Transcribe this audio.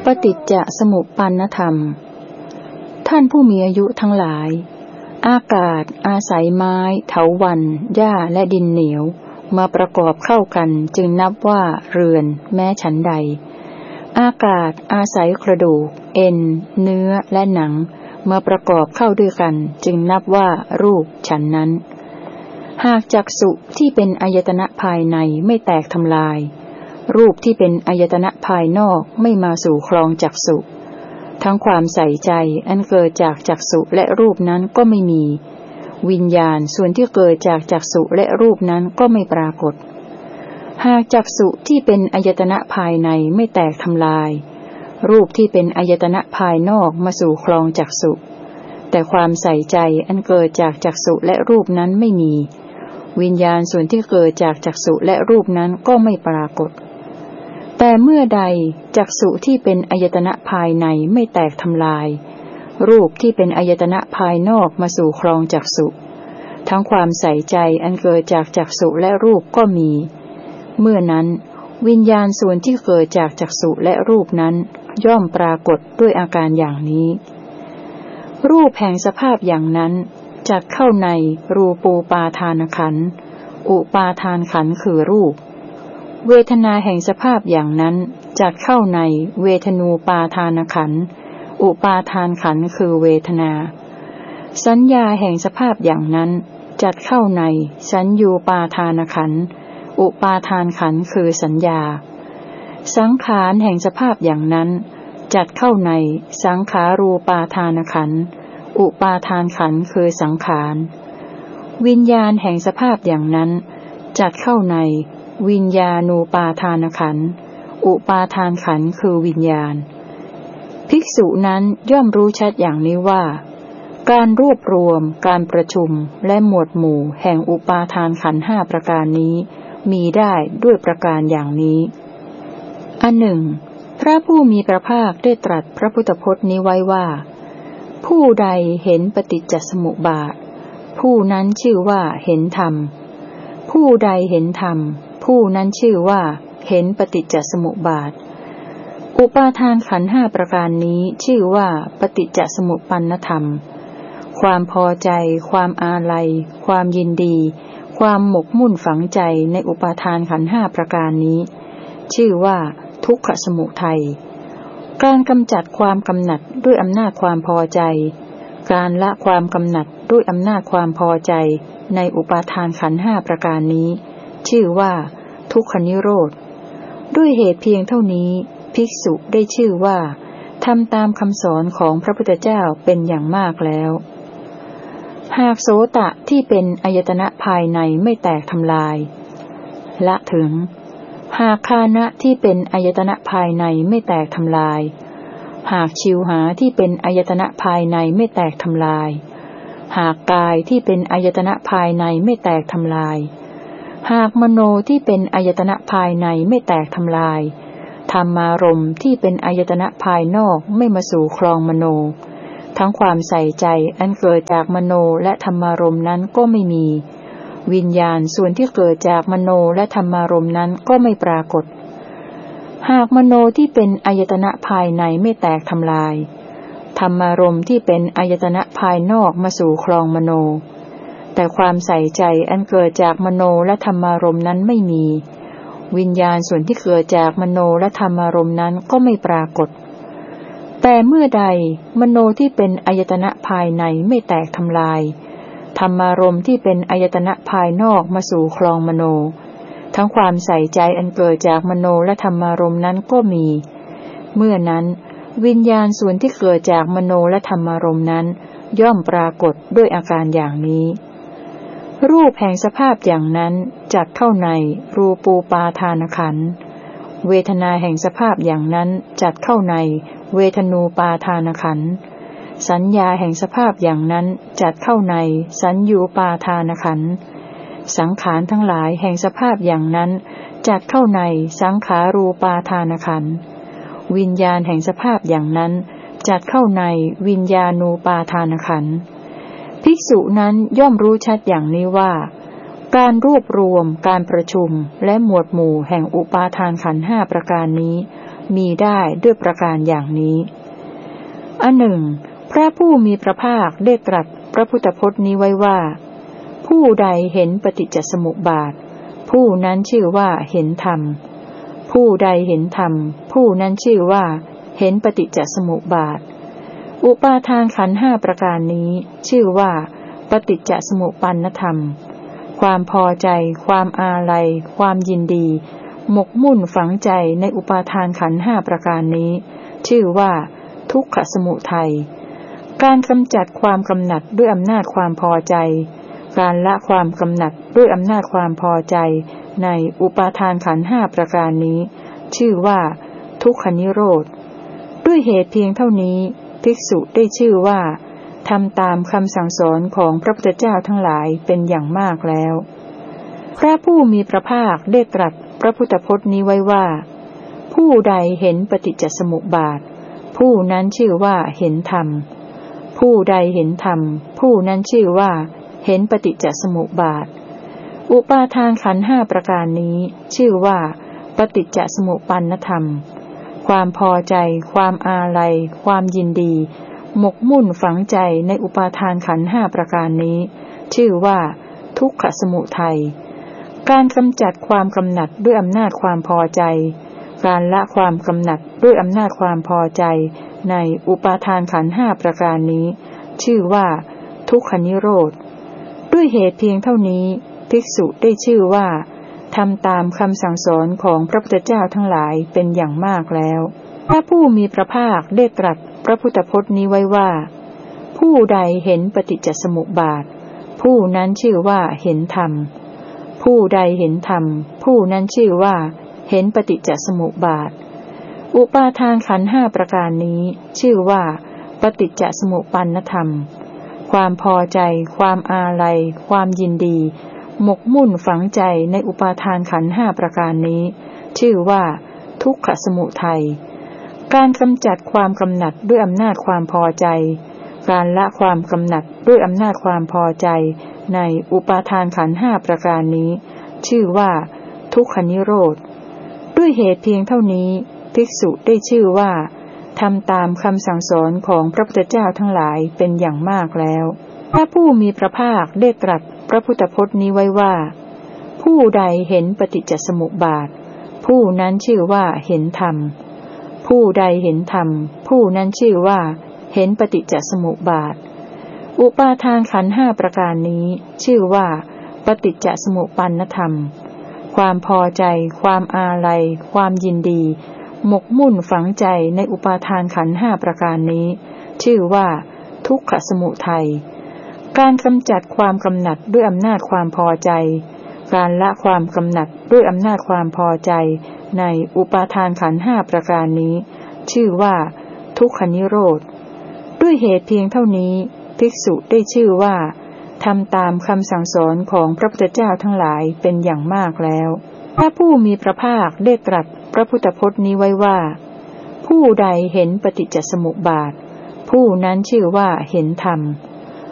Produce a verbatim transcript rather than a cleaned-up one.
ฏิจจสมุปปนธรรมท่านผู้มีอายุทั้งหลายอากาศอาศัยไม้เถาวัลย์หญ้าและดินเหนียวมาประกอบเข้ากันจึงนับว่าเรือนแม้ฉันใดอากาศอาศัยกระดูกเอ็นเนื้อและหนังมาประกอบเข้าด้วยกันจึงนับว่ารูปฉันนั้นหากจักษุที่เป็นอายตนะภายในไม่แตกทำลายรูปที่เป็นอายตนะภายนอกไม่มาสู่ครองจักษุทั้งความใส่ใจอันเกิดจากจักษุและรูปนั้นก็ไม่มีวิญญาณส่วนที่เกิดจากจักษุและรูปนั้นก็ไม่ปรากฏหากจักษุที่เป็นอายตนะภายในไม่แตกทำลายรูปที่เป็นอายตนะภายนอกมาสู่ครองจักษุแต่ความใส่ใจอันเกิดจากจักษุและรูปนั้นไม่มีวิญญาณส่วนที่เกิดจากจักษุและรูปนั้นก็ไม่ปรากฏแต่เมื่อใดจักษุที่เป็นอายตนะภายในไม่แตกทำลายรูปที่เป็นอายตนะภายนอกมาสู่ครองจักษุทั้งความใส่ใจอันเกิดจากจักษุและรูปก็มีเมื่อนั้นวิญญาณส่วนที่เกิดจากจักษุและรูปนั้นย่อมปรากฏด้วยอาการอย่างนี้รูปแห่งสภาพอย่างนั้นจัดเข้าในรูปูปาทานขันธ์อุปาทานขันธ์คือรูปเวทนาแห่งสภาพอย่างนั้นจัดเข้าในเวทนูปาทานขันธ์อุปาทานขันธ์คือเวทนาสัญญาแห่งสภาพอย่างนั้นจัดเข้าในสัญญูปาทานขันธ์อุปาทานขันธ์คือสัญญาสังขารแห่งสภาพอย่างนั้นจัดเข้าในสังขารูปาทานขันธ์อุปาทานขันธ์คือสังขารวิญญาณแห่งสภาพอย่างนั้นจัดเข้าในวิญญาณูปาทานขันธ์อุปาทานขันธ์คือวิญญาณภิกษุนั้นย่อมรู้ชัดอย่างนี้ว่าการรวบรวมการประชุมและหมวดหมู่แห่งอุปาทานขันธ์ห้าประการนี้มีได้ด้วยประการอย่างนี้อันหนึ่งพระผู้มีพระภาคได้ตรัสพระพุทธพจน์นี้ไว้ว่าผู้ใดเห็นปฏิจจสมุปบาทผู้นั้นชื่อว่าเห็นธรรมผู้ใดเห็นธรรมผู้นั้นชื่อว่าเห็นปฏิจจสมุปบาทอุปาทานขันธ์ห้าประการนี้ชื่อว่าปฏิจจสมุปปนธรรมความพอใจความอาลัยความยินดีความหมกมุ่นฝังใจในอุปาทานขันธ์ห้าประการนี้ชื่อว่าทุกขสมุทัยการกำจัดความกำหนัดด้วยอำนาจความพอใจการละความกำหนัดด้วยอำนาจความพอใจในอุปาทานขันธ์ห้าประการนี้ชื่อว่าทุกขนิโรธด้วยเหตุเพียงเท่านี้ภิกษุได้ชื่อว่าทำตามคำสอนของพระพุทธเจ้าเป็นอย่างมากแล้วหากโสตะที่เป็นอายตนะภายในไม่แตกทำลายละถึงหากฆานะที่เป็นอายตนะภายในไม่แตกทำลายหากชิวหาที่เป็นอายตนะภายในไม่แตกทำลายหากกายที่เป็นอายตนะภายในไม่แตกทำลายหากมโนที่เป็นอายตนะภายในไม่แตกทำลายธรรมารมณ์ที่เป็นอายตนะภายนอกไม่มาสู่ครองมโนทั้งความใส่ใจอันเกิดจากมโนและธรรมารมณ์นั้นก็ไม่มีวิญญาณส่วนที่เกิดจากมโนและธรรมารมณ์นั้นก็ไม่ปรากฏหากมโนที่เป็นอายตนะภายในไม่แตกทำลายธรรมารมณ์ที่เป็นอายตนะภายนอกมาสู่ครองมโนแต่ความใส่ใจอันเกิดจากมโนและธรรมารมณ์นั้นไม่มีวิญญาณส่วนที่เกิดจากมโนและธรรมารมณ์นั้นก็ไม่ปรากฏแต่เมื่อใดมโนที่เป็นอายตนะภายในไม่แตกทำลายธรรมารมณ์ที่เป็นอายตนะภายนอกมาสู่ครองมโนทั้งความใส่ใจอันเกิดจากมโนและธรรมารมณ์นั้นก็มีเมื่อนั้นวิญญาณส่วนที่เกิดจากมโนและธรรมารมณ์นั้นย่อมปรากฏด้วยอาการอย่างนี้รูปแห่งสภาพอย่างนั้นจัดเข้าในรูปูปาทานขันธ์เวทนาแห่งสภาพอย่างนั้นจัดเข้าในเวทนูปาทานขันธ์สัญญาแห่งสภาพอย่างนั้นจัดเข้าในสัญญูปาทานขันธ์สังขารทั้งหลายแห่งสภาพอย่างนั้นจัดเข้าในสังขารูปาทานขันธ์วิญญาณแห่งสภาพอย่างนั้นจัดเข้าในวิญญาณูปาทานขันธ์ภิกษุนั้นย่อมรู้ชัดอย่างนี้ว่าการรวบรวมการประชุมและหมวดหมู่แห่งอุปาทานขันธ์ห้าประการนี้มีได้ด้วยประการอย่างนี้อันหนึ่งพระผู้มีพระภาคได้ตรัสพระพุทธพจน์นี้ไว้ว่าผู้ใดเห็นปฏิจจสมุปบาทผู้นั้นชื่อว่าเห็นธรรมผู้ใดเห็นธรรมผู้นั้นชื่อว่าเห็นปฏิจจสมุปบาทอุปาทานขันธ์ห้าประการนี้ชื่อว่าปฏิจจสมุปปนธรรมความพอใจความอาลัยความยินดีหมกมุ่นฝังใจในอุปาทานขันธ์ห้าประการนี้ชื่อว่าทุกขสมุทัยการกำจัดความกำหนัดด้วยอำนาจความพอใจการละความกำหนัดด้วยอำนาจความพอใจในอุปาทานขันธ์ห้าประการนี้ชื่อว่าทุกขนิโรธด้วยเหตุเพียงเท่านี้ภิกษุได้ชื่อว่าทำตามคำสั่งสอนของพระพุทธเจ้าทั้งหลายเป็นอย่างมากแล้วพระผู้มีพระภาคได้ตรัสพระพุทธพจน์นี้ไว้ว่าผู้ใดเห็นปฏิจจสมุปบาทผู้นั้นชื่อว่าเห็นธรรมผู้ใดเห็นธรรมผู้นั้นชื่อว่าเห็นปฏิจจสมุปบาทอุปาทานขันธ์ห้าประการนี้ชื่อว่าปฏิจจสมุปปนธรรมความพอใจความอาลัยความยินดีหมกมุ่นฝังใจในอุปาทานขันธ์ห้าประการนี้ชื่อว่าทุกขสมุทัยการกำจัดความกำหนัดด้วยอำนาจความพอใจการละความกำหนัดด้วยอำนาจความพอใจในอุปาทานขันธ์ห้าประการนี้ชื่อว่าทุกขนิโรธด้วยเหตุเพียงเท่านี้ภิกษุได้ชื่อว่าทำตามคำสั่งสอนของพระพุทธเจ้าทั้งหลายเป็นอย่างมากแล้วพระผู้มีพระภาคได้ตรัสพระพุทธพจน์นี้ไว้ว่าผู้ใดเห็นปฏิจจสมุปบาทผู้นั้นชื่อว่าเห็นธรรมผู้ใดเห็นธรรมผู้นั้นชื่อว่าเห็นปฏิจจสมุปบาทอุปาทานขันธ์ห้าประการนี้ชื่อว่าปฏิจจสมุปปนธรรมความพอใจความอาลัยความยินดีหมกมุ่นฝังใจในอุปาทานขันธ์ห้าประการนี้ชื่อว่าทุกขสมุทัยการกำจัดความกำหนัดด้วยอำนาจความพอใจการละความกำหนัดด้วยอำนาจความพอใจในอุปาทานขันธ์ห้าประการนี้ชื่อว่าทุกขนิโรธด้วยเหตุเพียงเท่านี้ภิกษุได้ชื่อว่าทำตามคำสั่งสอนของพระพุทธเจ้าทั้งหลายเป็นอย่างมากแล้วพระผู้มีพระภาคได้ตรัสพระพุทธพจน์นี้ไว้ว่าผู้ใดเห็นปฏิจจสมุปบาทผู้นั้นชื่อว่าเห็นธรรมผู้ใดเห็นธรรมผู้นั้นชื่อว่าเห็นปฏิจจสมุปบาทอุปาทานขันธ์ห้าประการนี้ชื่อว่าปฏิจจสมุปปนธรรมความพอใจความอาลัยความยินดีหมกมุ่นฝังใจในอุปาทานขันธ์ห้าประการนี้ชื่อว่าทุกขสมุทัยการกำจัดความกำหนัดด้วยอำนาจความพอใจการละความกำหนัดด้วยอำนาจความพอใจในอุปาทานขันธ์ห้าประการนี้ชื่อว่าทุกขนิโรธด้วยเหตุเพียงเท่านี้ภิกษุได้ชื่อว่าทำตามคำสั่งสอนของพระพุทธเจ้าทั้งหลายเป็นอย่างมากแล้วพระผู้มีพระภาคได้ตรัสพระพุทธพจน์นี้ไว้ว่าผู้ใดเห็นปฏิจจสมุปบาทผู้นั้นชื่อว่าเห็นธรรม